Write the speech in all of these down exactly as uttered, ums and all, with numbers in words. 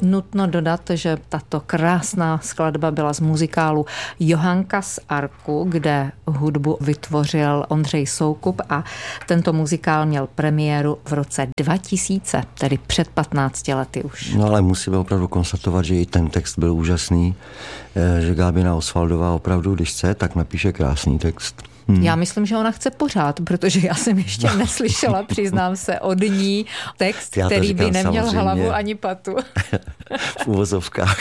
Nutno dodat, že tato krásná skladba byla z muzikálu Johanka z Arku, kde hudbu vytvořil Ondřej Soukup a tento muzikál měl premiéru v roce dva tisíce, tedy před patnácti lety už. No ale musíme opravdu konstatovat, že i ten text byl úžasný, že Gábina Osvaldová opravdu, když chce, tak napíše krásný text. Hmm. Já myslím, že ona chce pořád, protože já jsem ještě neslyšela, přiznám se, od ní text, který by neměl hlavu ani patu. V uvozovkách.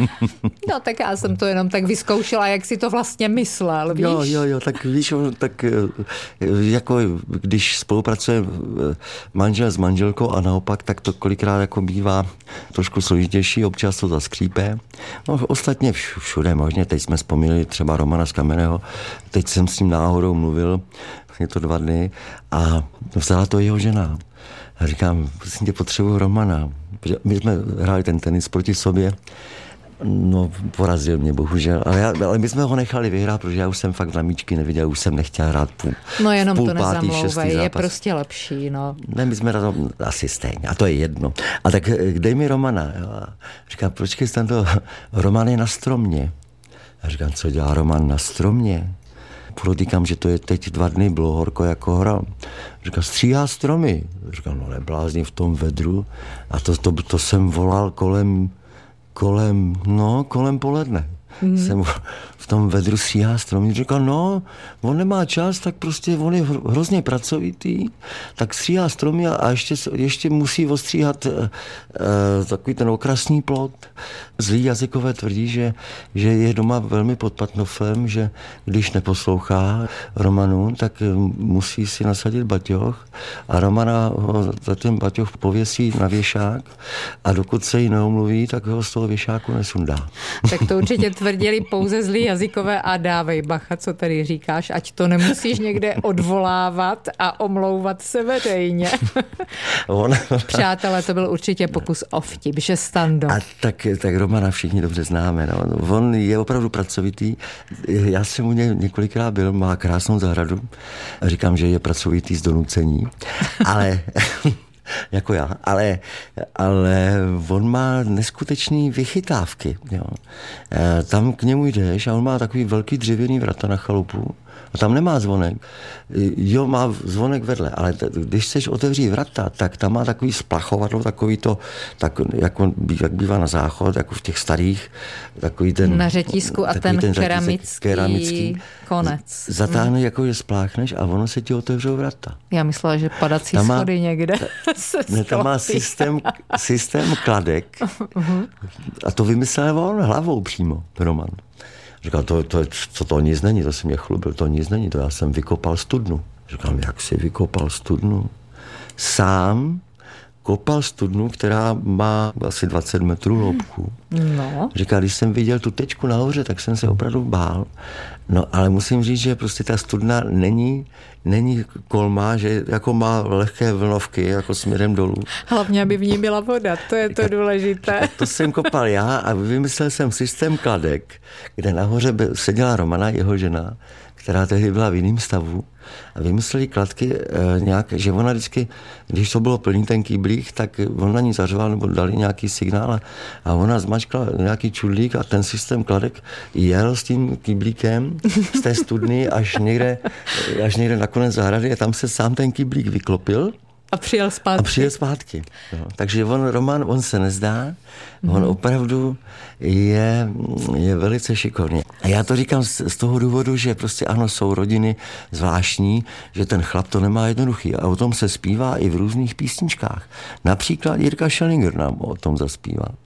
No tak já jsem to jenom tak vyzkoušela, jak si to vlastně myslel, víš? Jo, jo, jo, tak víš, tak jako když spolupracuje manžel s manželkou a naopak, tak to kolikrát jako bývá trošku složitější, občas to zaskřípe. No ostatně všude možně, teď jsme vzpomněli třeba Romana z Kamenného, teď jsem s ním náhodou mluvil, je to dva dny, a vzala to jeho žena. A říkám, prosím tě, potřebuji Romana. My jsme hráli ten tenis proti sobě, no porazil mě bohužel, ale, já, ale my jsme ho nechali vyhrát, protože já už jsem fakt na míčky neviděl, už jsem nechtěl hrát půl. No jenom půl to pátý, nezamlouvej, je prostě lepší, no. Ne, my jsme na to asi stejně, a to je jedno. A tak dej mi Romana. Jo. A říká, počkej, tam to, Roman je na stromě. A říkám, co dělá Roman na stromě? Podotýkám, že to je teď dva dny, bylo horko jako hora. Říká, stříhá stromy. Říkám, no neblázni v tom vedru. A to, to, to jsem volal kolem, kolem, no, kolem poledne. Mm. Jsem v tom vedru stříhá stromy. Říkal, no, on nemá čas, tak prostě on je hrozně pracovitý, tak stříhá stromy a ještě, ještě musí ostříhat uh, takový ten okrasný plot. Zlí jazykové tvrdí, že, že je doma velmi pod patnoflem, že když neposlouchá Romanu, tak musí si nasadit baťoch a Romana ho za ten baťoch pověsí na věšák a dokud se jí neomluví, tak ho z toho věšáku nesundá. Tak to určitě tvrdili pouze zlí jazykové a dávej bacha, co tady říkáš, ať to nemusíš někde odvolávat a omlouvat se veřejně. On... Přátelé, to byl určitě pokus o vtip, že Stando. A tak, tak Romana všichni dobře známe. No. On je opravdu pracovitý. Já jsem u něj několikrát byl, má krásnou zahradu. Říkám, že je pracovitý z donucení. Ale... jako já, ale, ale on má neskutečný vychytávky. Jo. Tam k němu jdeš a on má takový velký dřevěný vrata na chalupu a tam nemá zvonek. Jo, má zvonek vedle, ale t- když chceš otevřít vrata, tak tam má takový splachovadlo, takový to, tak, jako, jak bývá na záchod, jako v těch starých, takový ten... Na řetízku a ten, ten keramický, keramický konec. Zatáhne, hmm. jako že spláchneš a ono se ti otevřou vrata. Já myslela, že padací má, schody někde se ne, tam má systém, systém kladek a to vymyslel on hlavou přímo, Roman. Říkal, to, to, co to nic není, to si mě chlubil, to nic není, to já jsem vykopal studnu. Říkám, jak jsi vykopal studnu? Sám kopal studnu, která má asi dvacet metrů hloubku. No. Říká, když jsem viděl tu tečku nahoře, tak jsem se opravdu bál. No, ale musím říct, že prostě ta studna není, není kolmá, že jako má lehké vlnovky, jako směrem dolů. Hlavně, aby v ní byla voda, to je to důležité. Říká, to jsem kopal já a vymyslel jsem systém kladek, kde nahoře seděla Romana, jeho žena, která tehdy byla v jiném stavu a vymysleli kladky e, nějak, že ona vždycky, když to bylo plný ten kýblík, tak on na ní zařval nebo dali nějaký signál a ona zmačkala nějaký čudlík a ten systém kladek jel s tím kýblíkem z té studny až někde, až někde na konec zahrady a tam se sám ten kýblík vyklopil. A přijel zpátky. A přijel zpátky. No. Takže on, Roman, on se nezdá, mm. on opravdu je, je velice šikovný. A já to říkám z, z toho důvodu, že prostě ano, jsou rodiny zvláštní, že ten chlap to nemá jednoduchý. A o tom se zpívá i v různých písničkách. Například Jirka Schellinger nám o tom zaspívá.